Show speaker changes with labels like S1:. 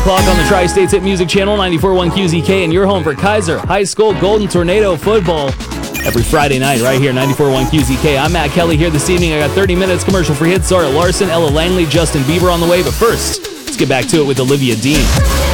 S1: Clock on the Tri-States Hit Music Channel, 94.1 QZK, and your home for Kaiser High School Golden Tornado football every Friday night right here, 94.1 QZK. I'm Matt Kelly here this evening. I got 30 minutes commercial-free hits. Zara Larson, Ella Langley, Justin Bieber on the way. But first, let's get back to it with Olivia Dean.